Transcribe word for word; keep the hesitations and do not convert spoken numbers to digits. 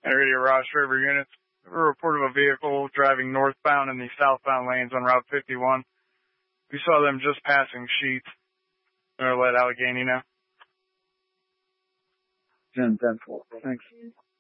Area Ross River units. We reported a vehicle driving northbound in the southbound lanes on Route fifty-one. We saw them just passing Sheets. Or let Allegheny know. ten ten four. Thanks.